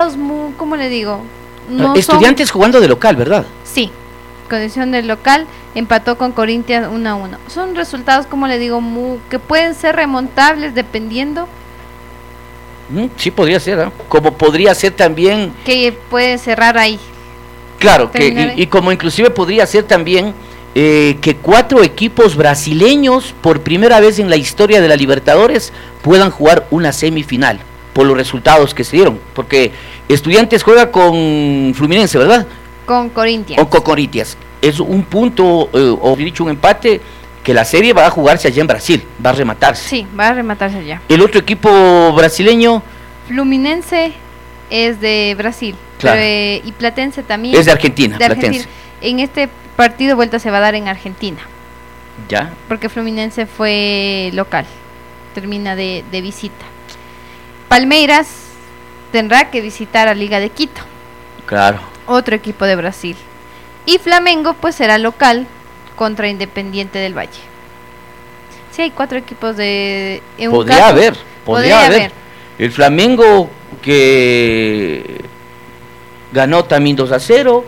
resultados muy, ¿cómo le digo? No Estudiantes jugando de local, ¿verdad? Sí, condición del local, empató con Corinthians 1-1. Son resultados, como le digo, que pueden ser remontables dependiendo. Sí, podría ser, ¿eh? Como podría ser también... Que puede cerrar ahí. Claro, y como inclusive podría ser también que 4 equipos brasileños, por primera vez en la historia de la Libertadores, puedan jugar una semifinal, por los resultados que se dieron. Porque Estudiantes juega con Fluminense, ¿verdad? Con Corinthians. O con Corinthians. Es un punto, o dicho, un empate, que la serie va a jugarse allá en Brasil, va a rematarse. Sí, va a rematarse allá. El otro equipo brasileño... Fluminense es de Brasil, claro. Pero, y Platense también. Es de Argentina, Platense. En este partido vuelta se va a dar en Argentina. ¿Ya? Porque Fluminense fue local, termina de visita. Palmeiras tendrá que visitar a Liga de Quito. Claro. Otro equipo de Brasil. Y Flamengo pues será local contra Independiente del Valle. Sí, hay 4 equipos de... Podría haber. El Flamengo que ganó también 2-0,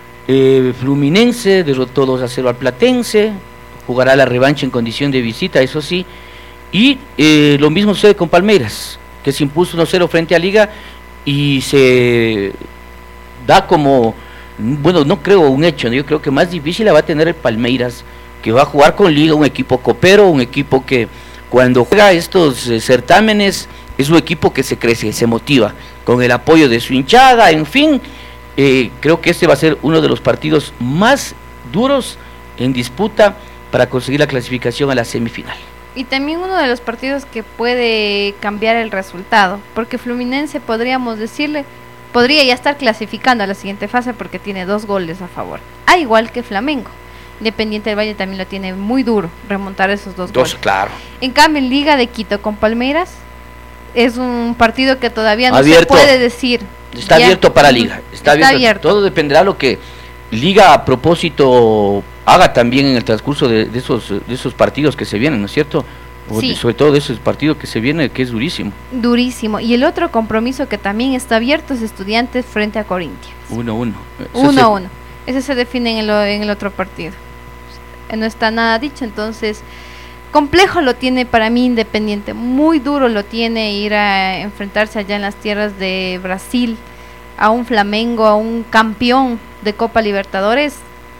Fluminense derrotó 2-0 al Platense, jugará la revancha en condición de visita, eso sí, y lo mismo sucede con Palmeiras, que se impuso 1-0 frente a Liga y se da como, bueno, no creo un hecho, yo creo que más difícil la va a tener el Palmeiras, que va a jugar con Liga, un equipo copero, un equipo que cuando juega estos certámenes es un equipo que se crece, se motiva, con el apoyo de su hinchada, en fin, creo que este va a ser uno de los partidos más duros en disputa para conseguir la clasificación a la semifinal. Y también uno de los partidos que puede cambiar el resultado, porque Fluminense podríamos decirle, podría ya estar clasificando a la siguiente fase porque tiene 2 goles a favor, a igual que Flamengo. Independiente del Valle también lo tiene muy duro, remontar esos 2 goles. Claro. En cambio, en Liga de Quito con Palmeiras, es un partido que todavía no abierto, se puede decir. Está ya abierto para Liga, está abierto. Todo dependerá de lo que Liga a propósito haga también en el transcurso de esos partidos que se vienen, ¿no es cierto? Sí. Sobre todo de esos partidos que se vienen, que es durísimo. Durísimo. Y el otro compromiso que también está abierto es Estudiantes frente a Corinthians. 1-1. 1-1. Ese se define en el otro partido. No está nada dicho, entonces... Complejo lo tiene para mí Independiente, muy duro lo tiene ir a enfrentarse allá en las tierras de Brasil a un Flamengo, a un campeón de Copa Libertadores.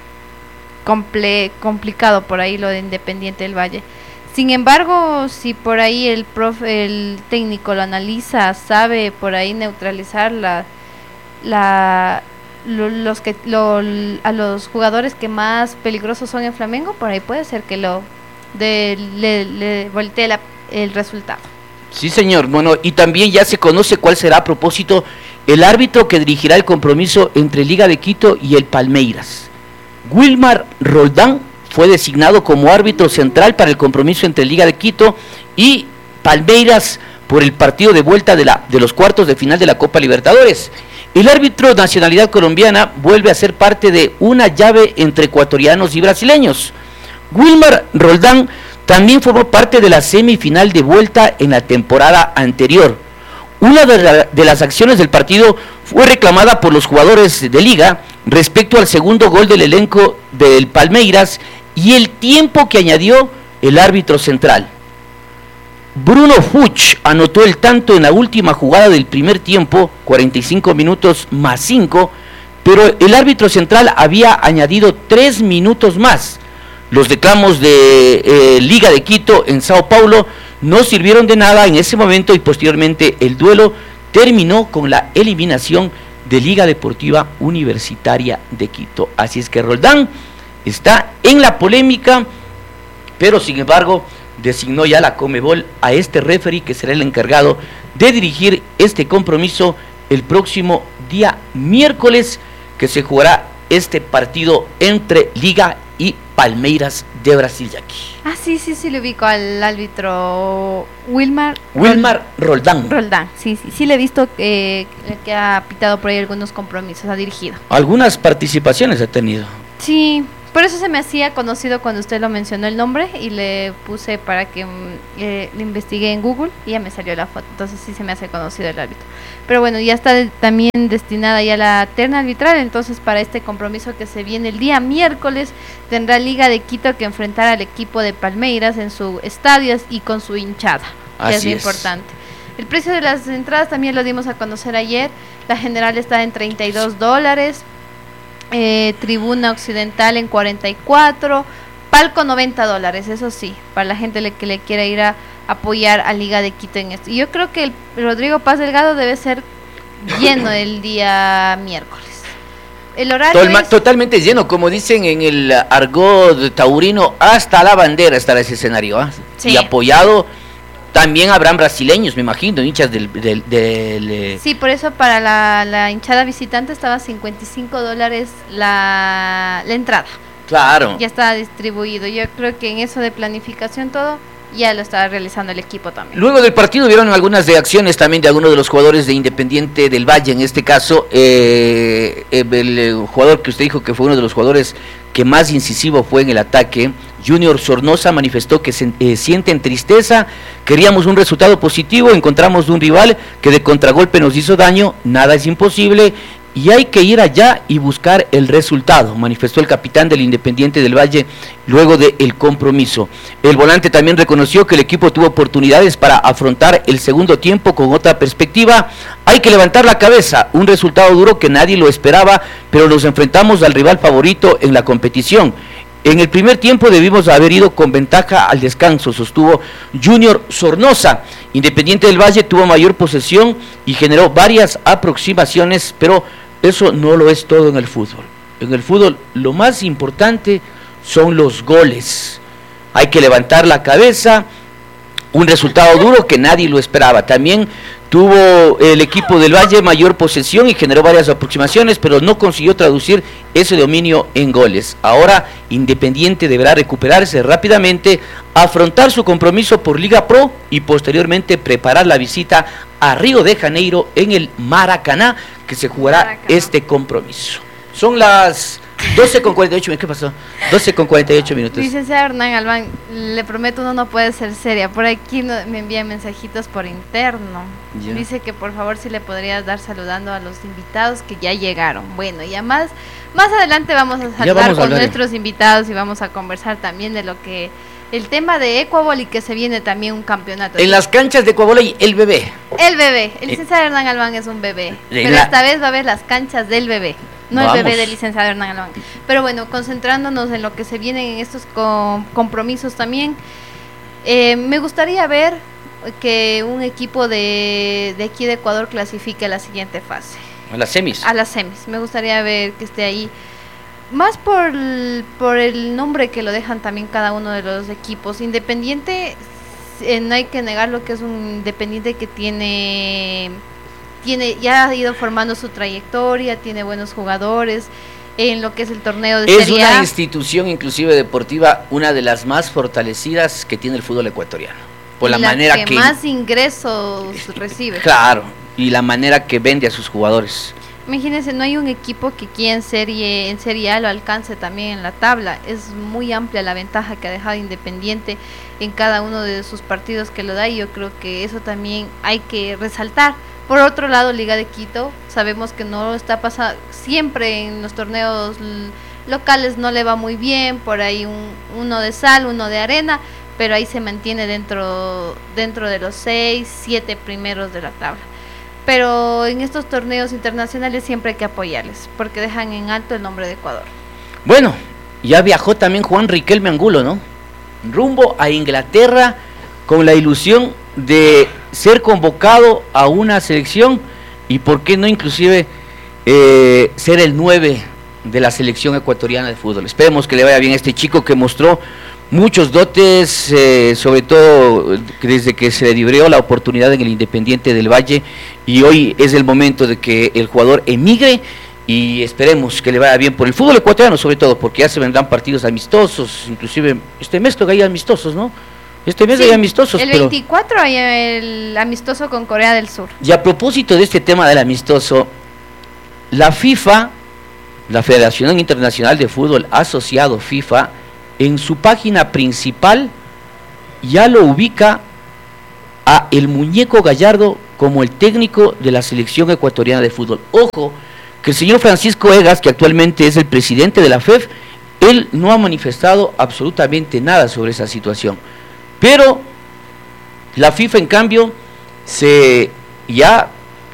Complicado por ahí lo de Independiente del Valle. Sin embargo, si por ahí el técnico lo analiza, sabe por ahí neutralizar a los jugadores que más peligrosos son en Flamengo, por ahí puede ser que le voltee el resultado. Sí, señor. Bueno, y también ya se conoce cuál será a propósito el árbitro que dirigirá el compromiso entre Liga de Quito y el Palmeiras. Wilmar Roldán fue designado como árbitro central para el compromiso entre Liga de Quito y Palmeiras por el partido de vuelta de los cuartos de final de la Copa Libertadores. El árbitro de nacionalidad colombiana vuelve a ser parte de una llave entre ecuatorianos y brasileños. Wilmar Roldán también formó parte de la semifinal de vuelta en la temporada anterior. Una de las acciones del partido fue reclamada por los jugadores de Liga respecto al segundo gol del elenco del Palmeiras y el tiempo que añadió el árbitro central. Bruno Fuchs anotó el tanto en la última jugada del primer tiempo, 45 minutos más 5, pero el árbitro central había añadido 3 minutos más. Los reclamos de Liga de Quito en Sao Paulo no sirvieron de nada en ese momento y posteriormente el duelo terminó con la eliminación de Liga Deportiva Universitaria de Quito. Así es que Roldán está en la polémica, pero sin embargo designó ya la Conmebol a este referee que será el encargado de dirigir este compromiso el próximo día miércoles, que se jugará este partido entre Liga y Palmeiras de Brasil, Jackie. Ah, sí, le ubico al árbitro Wilmar Roldán. Sí le he visto que ha pitado por ahí algunos compromisos, ha dirigido. Algunas participaciones ha tenido. Sí, Por eso se me hacía conocido cuando usted lo mencionó el nombre y le puse para que le investigué en Google y ya me salió la foto. Entonces sí se me hace conocido el árbitro. Pero bueno, ya está también destinada ya la terna arbitral. Entonces para este compromiso que se viene el día miércoles tendrá Liga de Quito que enfrentar al equipo de Palmeiras en su estadio y con su hinchada, que es muy importante. El precio de las entradas también lo dimos a conocer ayer. La general está en $32. Tribuna occidental en 44, palco $90, eso sí, para la gente que le quiera ir a apoyar a Liga de Quito en esto. Y yo creo que el Rodrigo Paz Delgado debe ser lleno el día miércoles. El horario totalmente lleno, como dicen en el argot taurino, hasta la bandera estará ese escenario, ¿eh? Sí. Y apoyado. También habrán brasileños, me imagino, hinchas del Sí, por eso para la hinchada visitante estaba $55 la entrada. Claro. Ya está distribuido. Yo creo que en eso de planificación todo ya lo estaba realizando el equipo también. Luego del partido vieron algunas reacciones también de algunos de los jugadores de Independiente del Valle, en este caso el jugador que usted dijo que fue uno de los jugadores que más incisivo fue en el ataque, Junior Sornosa, manifestó que sienten tristeza, queríamos un resultado positivo, encontramos un rival que de contragolpe nos hizo daño, nada es imposible y hay que ir allá y buscar el resultado, manifestó el capitán del Independiente del Valle luego del compromiso. El volante también reconoció que el equipo tuvo oportunidades para afrontar el segundo tiempo con otra perspectiva. Hay que levantar la cabeza, un resultado duro que nadie lo esperaba, pero nos enfrentamos al rival favorito en la competición. En el primer tiempo debimos haber ido con ventaja al descanso, sostuvo Junior Sornosa. Independiente del Valle tuvo mayor posesión y generó varias aproximaciones, pero eso no lo es todo en el fútbol. En el fútbol lo más importante son los goles. Hay que levantar la cabeza, un resultado duro que nadie lo esperaba. También tuvo el equipo del Valle mayor posesión y generó varias aproximaciones, pero no consiguió traducir ese dominio en goles. Ahora Independiente deberá recuperarse rápidamente, afrontar su compromiso por Liga Pro y posteriormente preparar la visita a Río de Janeiro en el Maracaná, que se jugará este compromiso. Son las 12:48, ¿qué pasó? 12:48 minutos. Licenciado Hernán Albán, le prometo uno no puede ser seria. Por aquí me envían mensajitos por interno. Ya. Dice que por favor si le podrías dar saludando a los invitados que ya llegaron. Bueno, ya más adelante vamos a saludar con nuestros invitados y vamos a conversar también de lo que el tema de Ecuavol y que se viene también un campeonato. En las canchas de Ecuavol y el bebé. El bebé. El licenciado Hernán Albán es un bebé. Pero esta vez va a haber las canchas del bebé. No el bebé del licenciado Hernán Albán. Pero bueno, concentrándonos en lo que se viene en estos compromisos también, me gustaría ver que un equipo de aquí de Ecuador clasifique a la siguiente fase. ¿A las semis? A las semis. Me gustaría ver que esté ahí. Más por el nombre que lo dejan también cada uno de los equipos. Independiente, no hay que negar lo que es un Independiente que ya ha ido formando su trayectoria, tiene buenos jugadores en lo que es el torneo de Serie A. Es una institución inclusive deportiva, una de las más fortalecidas que tiene el fútbol ecuatoriano. Por la manera que más ingresos recibe. Claro, y la manera que vende a sus jugadores. Imagínense, no hay un equipo que aquí en Serie A lo alcance también en la tabla. Es muy amplia la ventaja que ha dejado Independiente en cada uno de sus partidos que lo da y yo creo que eso también hay que resaltar. Por otro lado, Liga de Quito, sabemos que no está pasando, siempre en los torneos locales no le va muy bien, por ahí uno de sal, uno de arena, pero ahí se mantiene dentro de los 6, 7 primeros de la tabla. Pero en estos torneos internacionales siempre hay que apoyarles, porque dejan en alto el nombre de Ecuador. Bueno, ya viajó también Juan Riquelme Angulo, ¿no? Rumbo a Inglaterra con la ilusión de ser convocado a una selección y por qué no inclusive ser el 9 de la selección ecuatoriana de fútbol. Esperemos que le vaya bien a este chico que mostró muchos dotes, sobre todo desde que se le libró la oportunidad en el Independiente del Valle, y hoy es el momento de que el jugador emigre y esperemos que le vaya bien por el fútbol ecuatoriano, sobre todo porque ya se vendrán partidos amistosos, inclusive este mes que hay amistosos, ¿no? Este mes hay amistosos. El 24 hay el amistoso con Corea del Sur. Y a propósito de este tema del amistoso, la FIFA la Federación Internacional de Fútbol Asociado FIFA, en su página principal ya lo ubica a el Muñeco Gallardo como el técnico de la selección ecuatoriana de fútbol. Ojo, que el señor Francisco Egas, que actualmente es el presidente de la FEF, él no ha manifestado absolutamente nada sobre esa situación. Pero la FIFA, en cambio, ya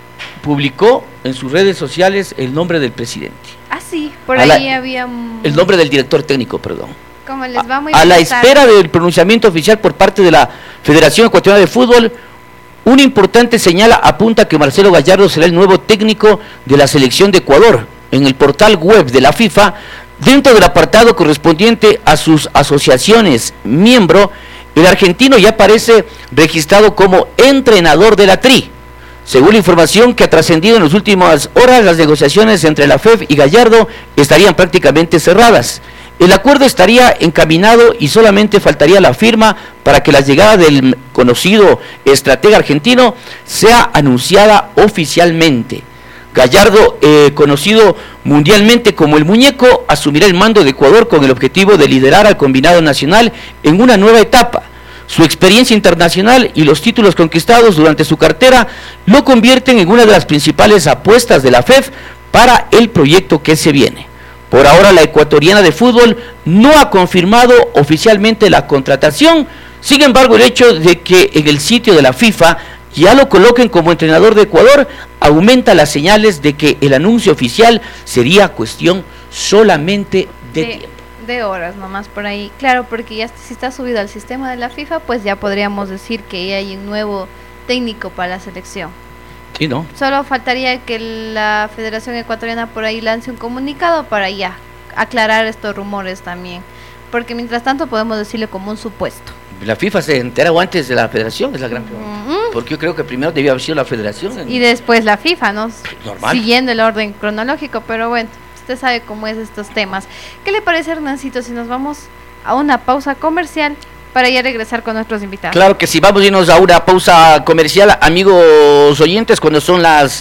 publicó en sus redes sociales el nombre del presidente. Ah, sí, por ahí había... El nombre del director técnico, perdón. Como les va muy a la bien espera del pronunciamiento oficial por parte de la Federación Ecuatoriana de Fútbol, una importante señal apunta que Marcelo Gallardo será el nuevo técnico de la selección de Ecuador. En el portal web de la FIFA, dentro del apartado correspondiente a sus asociaciones miembro, el argentino ya aparece registrado como entrenador de la TRI. Según la información que ha trascendido en las últimas horas, las negociaciones entre la FEF y Gallardo estarían prácticamente cerradas. El acuerdo estaría encaminado y solamente faltaría la firma para que la llegada del conocido estratega argentino sea anunciada oficialmente. Gallardo, conocido mundialmente como el Muñeco, asumirá el mando de Ecuador con el objetivo de liderar al combinado nacional en una nueva etapa. Su experiencia internacional y los títulos conquistados durante su cartera lo convierten en una de las principales apuestas de la FEF para el proyecto que se viene. Por ahora, la ecuatoriana de fútbol no ha confirmado oficialmente la contratación. Sin embargo, el hecho de que en el sitio de la FIFA ya lo coloquen como entrenador de Ecuador aumenta las señales de que el anuncio oficial sería cuestión solamente de tiempo. De horas nomás por ahí. Claro, porque ya si está subido al sistema de la FIFA, pues ya podríamos decir que ya hay un nuevo técnico para la selección. Sí, ¿no? Solo faltaría que la Federación Ecuatoriana por ahí lance un comunicado para ya aclarar estos rumores también, porque mientras tanto podemos decirle como un supuesto. ¿La FIFA se entera o antes de la Federación? Es la gran pregunta. Porque yo creo que primero debía haber sido la Federación. Y después la FIFA, ¿no? Normal. Siguiendo el orden cronológico, pero bueno, usted sabe cómo es estos temas. ¿Qué le parece, Hernancito, si nos vamos a una pausa comercial para ya regresar con nuestros invitados? Claro que sí, vamos a irnos a una pausa comercial, amigos oyentes, cuando son las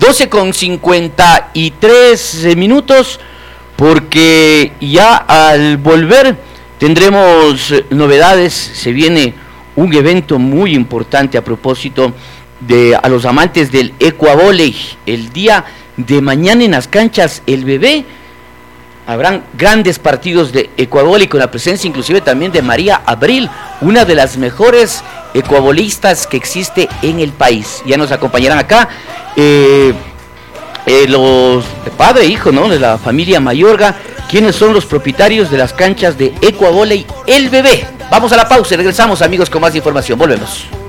12:53 porque ya al volver tendremos novedades. Se viene un evento muy importante a propósito a los amantes del Ecuavóley. El día de mañana en las canchas El Bebé habrán grandes partidos de ecuavóley con la presencia inclusive también de María Abril, una de las mejores ecuavolistas que existe en el país. Ya nos acompañarán acá los padre e hijo, ¿no?, de la familia Mayorga, quienes son los propietarios de las canchas de Ecuavóley El Bebé. Vamos a la pausa y regresamos, amigos, con más información. Volvemos.